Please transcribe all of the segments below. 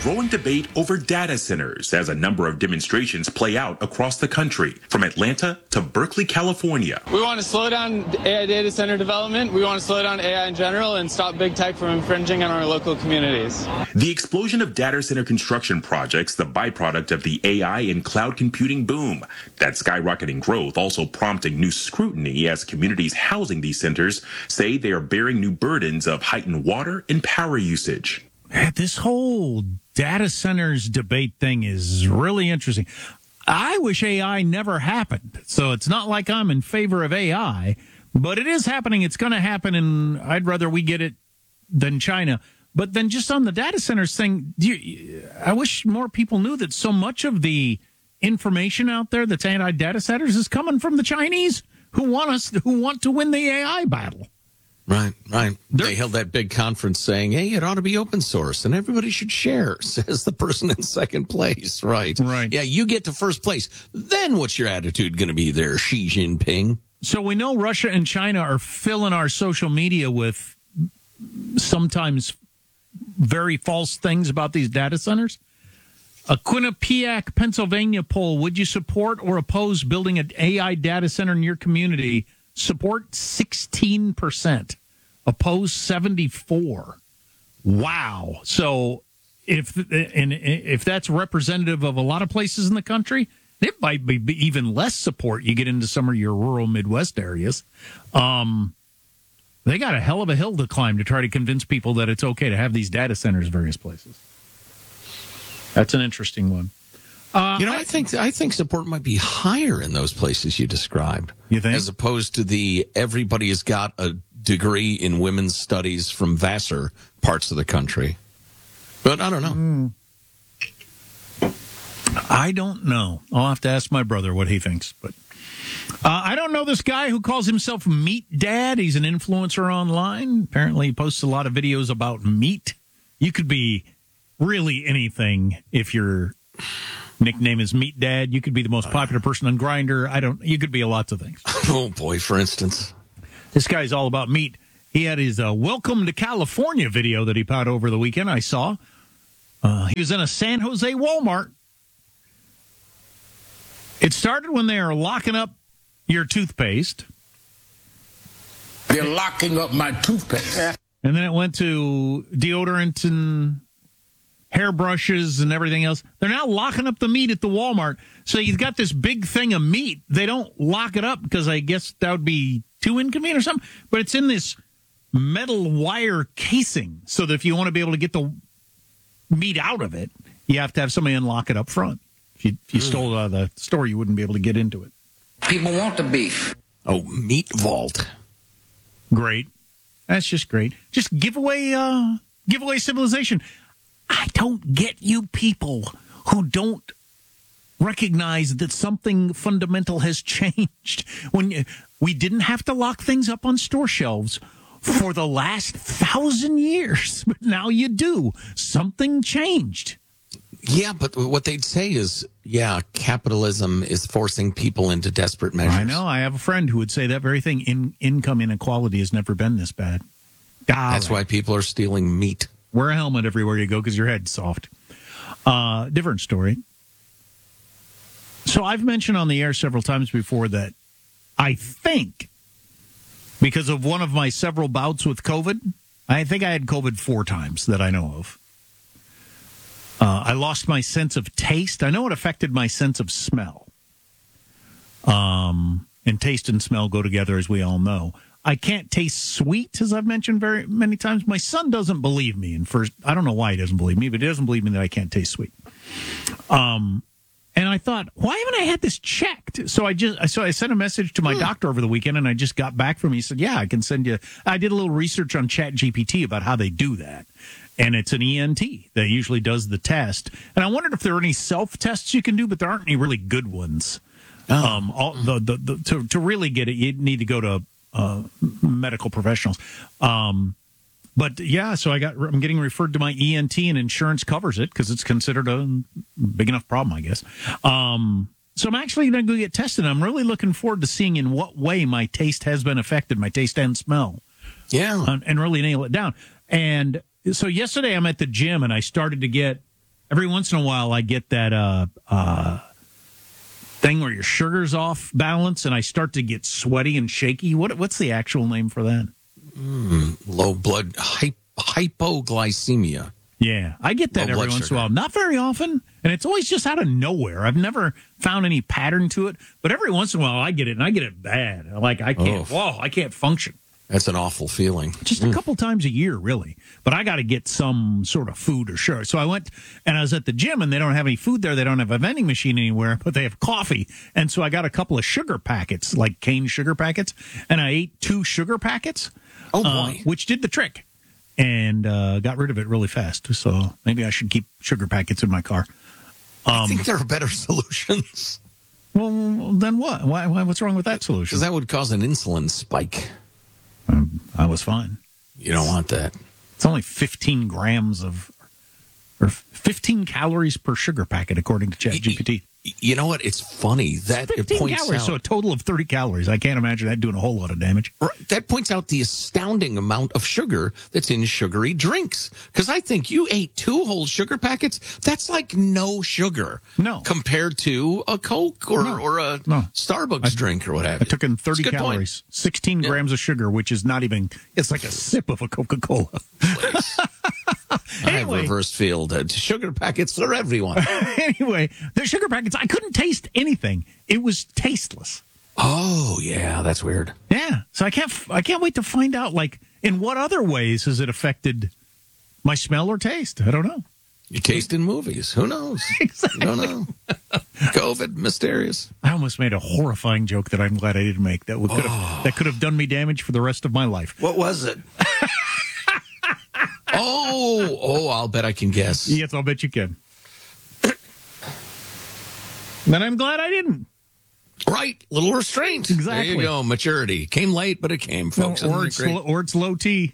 growing debate over data centers as a number of demonstrations play out across the country, from Atlanta to Berkeley, California. We want to slow down AI data center development. We want to slow down AI in general and stop big tech from infringing on our local communities. The explosion of data center construction projects, the byproduct of the AI and cloud computing boom. That skyrocketing growth also prompting new scrutiny as communities housing these centers say they are bearing new burdens of heightened water and power usage. This whole data centers debate thing is really interesting. I wish AI never happened. So it's not like I'm in favor of AI, but it is happening. It's going to happen, and I'd rather we get it than China. But then just on the data centers thing, I wish more people knew that so much of the information out there that's anti-data centers is coming from the Chinese who want to win the AI battle. Right. They held that big conference saying, hey, it ought to be open source and everybody should share, says the person in second place. Right. Yeah, you get to first place. Then what's your attitude going to be there, Xi Jinping? So we know Russia and China are filling our social media with sometimes very false things about these data centers. A Quinnipiac, Pennsylvania poll, would you support or oppose building an AI data center in your community? Support 16%, oppose 74%. Wow. So if that's representative of a lot of places in the country, it might be even less support. You get into some of your rural Midwest areas. They got a hell of a hill to climb to try to convince people that it's okay to have these data centers in various places. That's an interesting one. I think support might be higher in those places you described. You think? As opposed to the everybody has got a degree in women's studies from Vassar parts of the country. But I don't know. I don't know. I'll have to ask my brother what he thinks. But I don't know this guy who calls himself Meat Dad. He's an influencer online. Apparently he posts a lot of videos about meat. You could be really anything if your nickname is Meat Dad. You could be the most popular person on Grindr. You could be lots of things. Oh, boy, for instance. This guy's all about meat. He had his Welcome to California video that he put out over the weekend, I saw. He was in a San Jose Walmart. It started when they are locking up your toothpaste. They're locking up my toothpaste. And then it went to deodorant and hairbrushes and everything else. They're now locking up the meat at the Walmart. So you've got this big thing of meat. They don't lock it up because I guess that would be too inconvenient or something. But it's in this metal wire casing so that if you want to be able to get the meat out of it, you have to have somebody unlock it up front. If you stole it out of the store, you wouldn't be able to get into it. People want the beef. Oh, Meat Vault. Great. That's just great. Just give away civilization. I don't get you people who don't recognize that something fundamental has changed. We didn't have to lock things up on store shelves for the last 1,000 years, but now you do. Something changed. Yeah, but what they'd say is, capitalism is forcing people into desperate measures. I know. I have a friend who would say that very thing. Income inequality has never been this bad. That's why people are stealing meat. Wear a helmet everywhere you go because your head's soft. Different story. So I've mentioned on the air several times before that I think because of one of my several bouts with COVID, I think I had COVID 4 times that I know of. I lost my sense of taste. I know it affected my sense of smell. And taste and smell go together, as we all know. I can't taste sweet, as I've mentioned very many times. My son doesn't believe me. And first, I don't know why he doesn't believe me, but he doesn't believe me that I can't taste sweet. And I thought, why haven't I had this checked? So I sent a message to my doctor over the weekend, and I just got back from him. He said, I can send you. I did a little research on ChatGPT about how they do that. And it's an ENT that usually does the test. And I wondered if there are any self-tests you can do, but there aren't any really good ones. To really get it, you need to go to medical professionals. So I'm getting referred to my ENT, and insurance covers it because it's considered a big enough problem, I guess. So I'm actually going to go get tested. I'm really looking forward to seeing in what way my taste has been affected, my taste and smell. Yeah. And really nail it down. And so yesterday I'm at the gym, and I started to get Every once in a while, I get that thing where your sugar's off balance, and I start to get sweaty and shaky. What's the actual name for that? Low blood hypoglycemia. Yeah, I get that every once in a while. Not very often, and it's always just out of nowhere. I've never found any pattern to it, but every once in a while I get it, and I get it bad. Like I can't function. That's an awful feeling. Just a couple times a year, really. But I got to get some sort of food or sugar. So I went and I was at the gym, and they don't have any food there. They don't have a vending machine anywhere, but they have coffee. And so I got a couple of sugar packets, like cane sugar packets, and I ate 2 sugar packets. Oh, boy. Which did the trick. And got rid of it really fast. So maybe I should keep sugar packets in my car. I think there are better solutions. Well, then what? Why? What's wrong with that solution? Because that would cause an insulin spike. I was fine. You don't want that. It's only 15 grams or 15 calories per sugar packet, according to ChatGPT. You know what? It's funny that it points calories, out. So a total of 30 calories. I can't imagine that doing a whole lot of damage. Right, that points out the astounding amount of sugar that's in sugary drinks. Because I think you ate 2 whole sugar packets. That's like no sugar. No. Compared to a Coke or a Starbucks drink or what have you. I took in 30 calories, 16 grams of sugar, which is not even, it's like a sip of a Coca-Cola. I have reverse field. Sugar packets for everyone. Anyway, the sugar packets, I couldn't taste anything. It was tasteless. Oh, yeah, that's weird. Yeah, so I can't wait to find out, like, in what other ways has it affected my smell or taste? I don't know. You taste in movies. Who knows? Exactly. You don't know. COVID, mysterious. I almost made a horrifying joke that I'm glad I didn't make. That could have done me damage for the rest of my life. What was it? I'll bet I can guess. Yes, I'll bet you can. Then I'm glad I didn't. Right, little restraint. Exactly. There you go, maturity. Came late, but it came, folks. Or it's low T.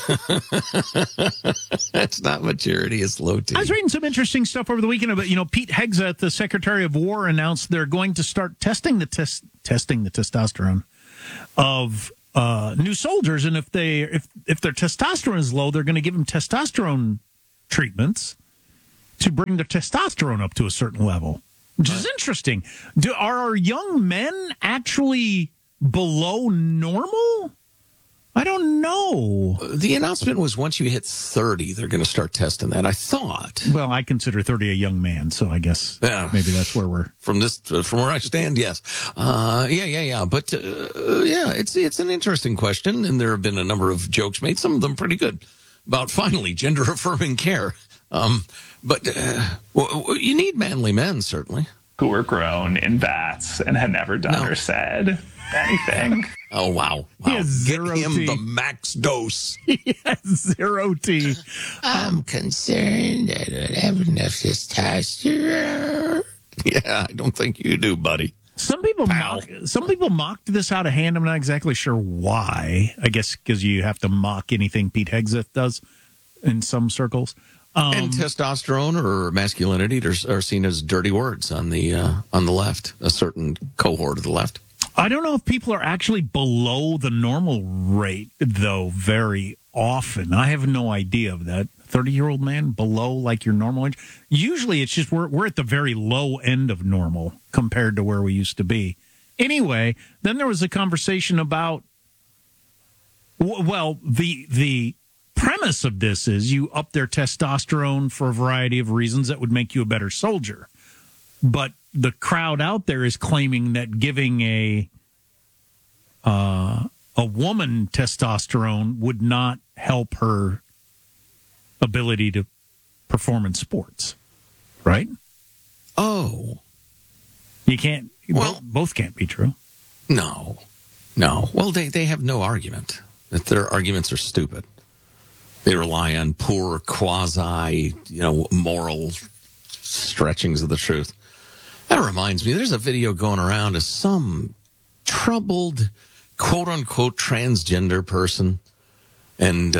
That's not maturity, it's low T. I was reading some interesting stuff over the weekend about, Pete Hegseth, the Secretary of War, announced they're going to start testing the testosterone of new soldiers, and if their testosterone is low, they're going to give them testosterone treatments to bring their testosterone up to a certain level, which is interesting. Are our young men actually below normal? I don't know. The announcement was once you hit 30, they're going to start testing that, I thought. Well, I consider 30 a young man, so I guess maybe that's where we're... From where I stand, yes. Yeah. But, it's an interesting question, and there have been a number of jokes made, some of them pretty good, about finally gender-affirming care. But you need manly men, certainly. Who were grown in vats and had never done or said anything. Oh, wow. He has zero Get him T. the max dose. He has 0 T. I'm concerned that I don't have enough testosterone. Yeah, I don't think you do, buddy. Some people mocked this out of hand. I'm not exactly sure why. I guess because you have to mock anything Pete Hegseth does in some circles. And testosterone or masculinity are seen as dirty words on the left, a certain cohort of the left. I don't know if people are actually below the normal rate, though, very often. I have no idea of that. 30-year-old man below like your normal age. Usually it's just we're at the very low end of normal compared to where we used to be. Anyway, then there was a conversation about, well, the premise of this is you up their testosterone for a variety of reasons that would make you a better soldier. But the crowd out there is claiming that giving a woman testosterone would not help her ability to perform in sports, right? Oh. You can't, well, both can't be true. No. Well, they have no argument. That their arguments are stupid. They rely on poor quasi, moral stretchings of the truth. That reminds me, there's a video going around of some troubled, quote-unquote, transgender person. And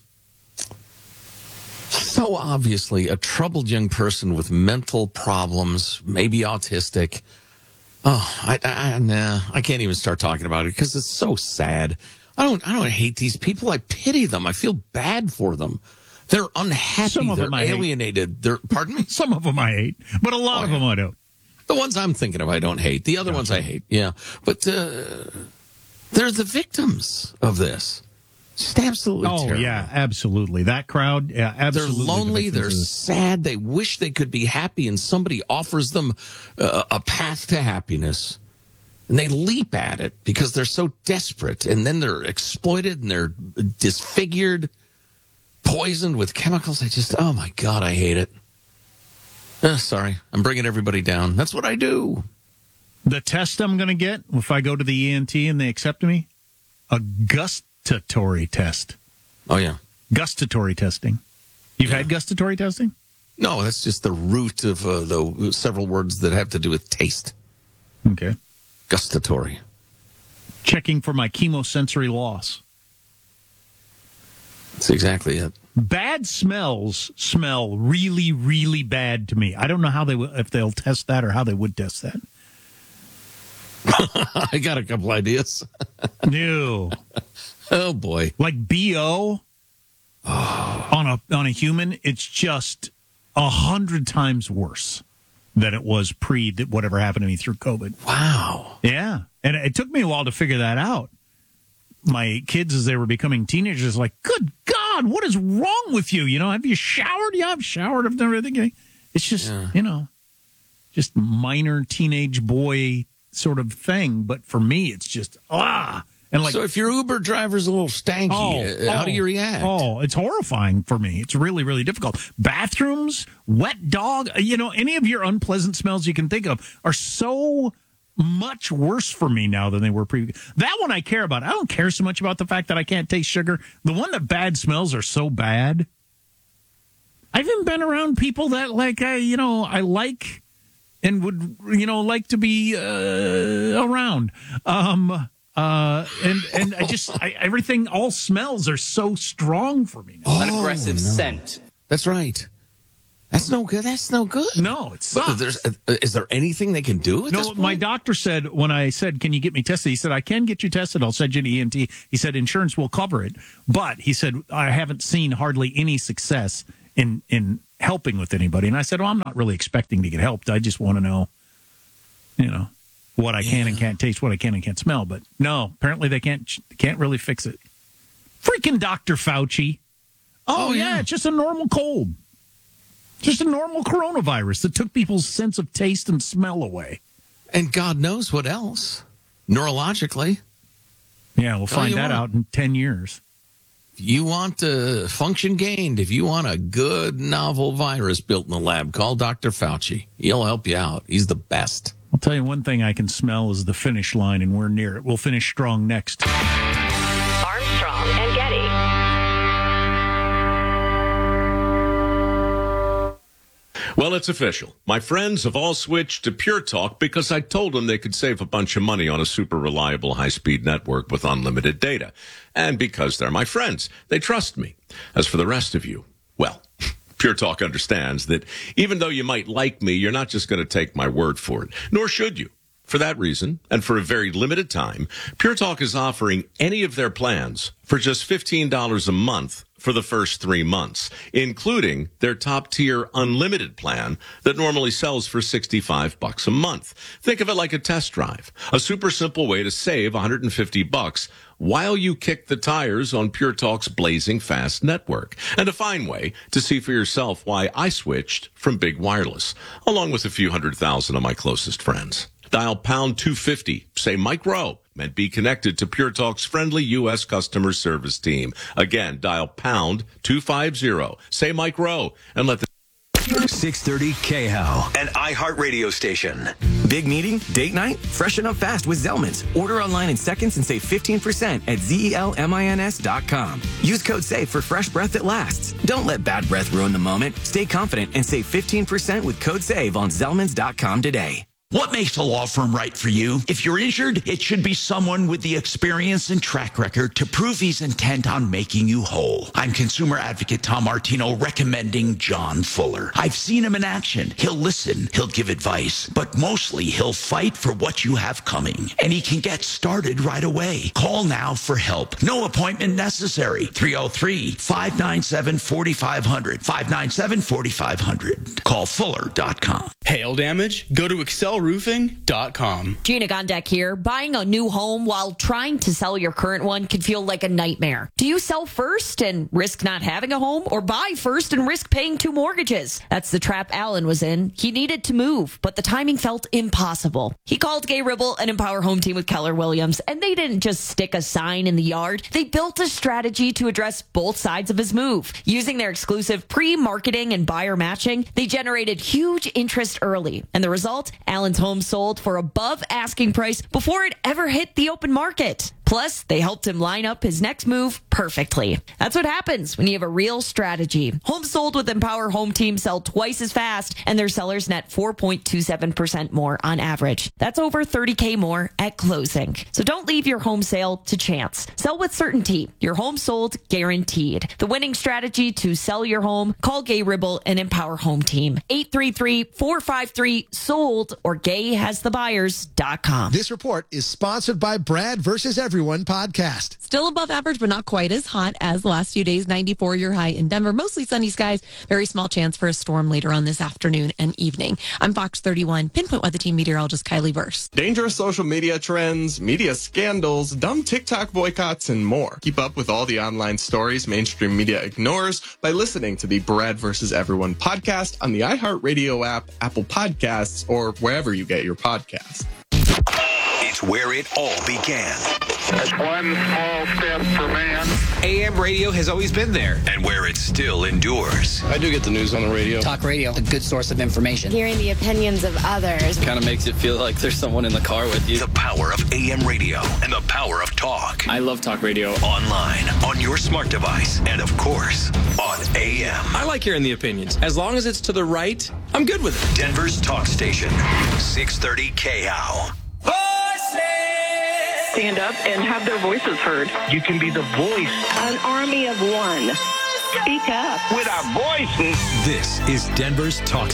so obviously a troubled young person with mental problems, maybe autistic. Oh, I can't even start talking about it because it's so sad. I don't hate these people. I pity them. I feel bad for them. They're unhappy. Some of They're them I alienated. They're, pardon me? Some of them I hate, but a lot of them I don't. The ones I'm thinking of, I don't hate. The other ones I hate. Yeah. But they're the victims of this. Just absolutely terrible. Yeah, absolutely. That crowd, yeah, absolutely. They're lonely. They're sad. They wish they could be happy, and somebody offers them a path to happiness. And they leap at it because they're so desperate. And then they're exploited and they're disfigured, poisoned with chemicals. Oh my God, I hate it. Sorry, I'm bringing everybody down. That's what I do. The test I'm going to get, if I go to the ENT and they accept me, a gustatory test. Oh, yeah. Gustatory testing. You've had gustatory testing? No, that's just the root of the several words that have to do with taste. Okay. Gustatory. Checking for my chemosensory loss. That's exactly it. Bad smells smell really, really bad to me. I don't know how if they'll test that or how they would test that. I got a couple ideas. No. Oh boy. Like BO on a human, it's just 100 times worse than it was pre whatever happened to me through COVID. Wow. Yeah. And it took me a while to figure that out. My kids, as they were becoming teenagers, like, good God, what is wrong with you? You know, have you showered? Yeah, I've showered. I've done everything. It's just, just minor teenage boy sort of thing. But for me, it's just, And like, so if your Uber driver's a little stanky, how do you react? Oh, it's horrifying for me. It's really, really difficult. Bathrooms, wet dog, any of your unpleasant smells you can think of are so much worse for me now than they were previously. That one I care about. I don't care so much about the fact that I can't taste sugar. The one that bad smells are so bad. I've even been around people that I like and would, like to be around. And everything, all smells are so strong for me now. An aggressive scent. That's right. That's no good. That's no good. No, it sucks. Is there anything they can do at this point? My doctor said, when I said, can you get me tested? He said, I can get you tested. I'll send you an ENT. He said, insurance will cover it. But he said, I haven't seen hardly any success in helping with anybody. And I said, I'm not really expecting to get helped. I just want to know, what I can and can't taste, what I can and can't smell. But no, apparently they can't really fix it. Freaking Dr. Fauci. Oh yeah, it's just a normal cold. Just a normal coronavirus that took people's sense of taste and smell away. And God knows what else. Neurologically. Yeah, we'll find that out in 10 years. If you want function gained, if you want a good novel virus built in the lab, call Dr. Fauci. He'll help you out. He's the best. I'll tell you one thing I can smell is the finish line, and we're near it. We'll finish strong next. Armstrong and Getty. Well, it's official. My friends have all switched to Pure Talk because I told them they could save a bunch of money on a super reliable high-speed network with unlimited data. And because they're my friends, they trust me. As for the rest of you, well, Pure Talk understands that even though you might like me, you're not just going to take my word for it, nor should you. For that reason, and for a very limited time, Pure Talk is offering any of their plans for just $15 a month for the first 3 months, including their top-tier unlimited plan that normally sells for $65 a month. Think of it like a test drive, a super simple way to save $150 while you kick the tires on Pure Talk's blazing fast network, and a fine way to see for yourself why I switched from Big Wireless, along with a few 100,000 of my closest friends. Dial pound 250, say Mike Rowe, and be connected to Pure Talk's friendly U.S. customer service team. Again, dial pound 250, say Mike Rowe, and let the 630 KHOW, an iHeartRadio station. Big meeting? Date night? Freshen up fast with Zelmans. Order online in seconds and save 15% at ZELMINS.com. Use code SAVE for fresh breath that lasts. Don't let bad breath ruin the moment. Stay confident and save 15% with code SAVE on Zelmans.com today. What makes a law firm right for you? If you're injured, it should be someone with the experience and track record to prove he's intent on making you whole. I'm consumer advocate Tom Martino recommending John Fuller. I've seen him in action. He'll listen, he'll give advice, but mostly he'll fight for what you have coming. And he can get started right away. Call now for help. No appointment necessary. 303-597-4500. 597-4500. Call Fuller.com. Hail damage? Go to excelroofing.com. Gina Gondek here. Buying a new home while trying to sell your current one can feel like a nightmare. Do you sell first and risk not having a home, or buy first and risk paying 2 mortgages? That's the trap Alan was in. He needed to move, but the timing felt impossible. He called Gay Ribble and Empower Home Team with Keller Williams, and they didn't just stick a sign in the yard. They built a strategy to address both sides of his move. Using their exclusive pre-marketing and buyer matching, they generated huge interest early. And the result? Alan's home sold for above asking price before it ever hit the open market. Plus, they helped him line up his next move perfectly. That's what happens when you have a real strategy. Homes sold with Empower Home Team sell twice as fast, and their sellers net 4.27% more on average. That's over $30K more at closing. So don't leave your home sale to chance. Sell with certainty. Your home sold guaranteed. The winning strategy to sell your home? Call Gay Ribble and Empower Home Team. 833-453-SOLD or GayHasTheBuyers.com. This report is sponsored by Brad vs. Everyone podcast. Still above average, but not quite as hot as the last few days. 94 your high in Denver. Mostly sunny skies. Very small chance for a storm later on this afternoon and evening. I'm Fox 31 Pinpoint Weather Team meteorologist Kylie Burse. Dangerous social media trends, media scandals, dumb TikTok boycotts, and more. Keep up with all the online stories mainstream media ignores by listening to the Brad vs. Everyone podcast on the iHeartRadio app, Apple Podcasts, or wherever you get your podcasts. It's where it all began. That's one small step for man. AM radio has always been there, and where it still endures. I do get the news on the radio. Talk radio, a good source of information. Hearing the opinions of others kind of makes it feel like there's someone in the car with you. The power of AM radio and the power of talk. I love talk radio. Online, on your smart device, and of course, on AM. I like hearing the opinions. As long as it's to the right, I'm good with it. Denver's talk station, 630 KHOW. Stand up and have their voices heard. You can be the voice. An army of one. Speak up. With our voices. This is Denver's talk